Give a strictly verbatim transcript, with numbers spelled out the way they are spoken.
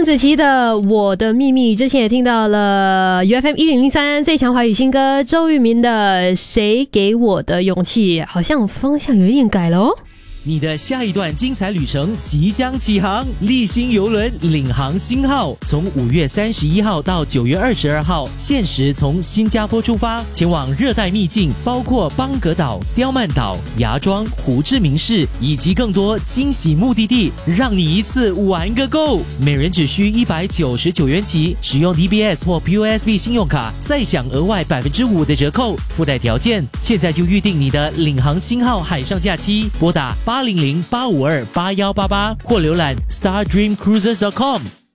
子琪的《我的秘密》，之前也听到了 U F M 一零零三最强华语新歌周渝民的《谁给我的勇气》，好像方向有一点改了哦。 你的下一段精彩旅程即将起航，立新邮轮领航星号从五月三十一号到九月二十二号，限时从新加坡出发，前往热带秘境，包括邦格岛、刁曼岛、芽庄、胡志明市以及更多惊喜目的地，让你一次玩个够。每人只需一百九十九元起，使用 D B S 或 P O S B 信用卡，再享额外百分之五的折扣，附带条件。现在就预定你的领航星号海上假期，拨打八零零八五二八幺八八或浏览 star dream cruises dot com。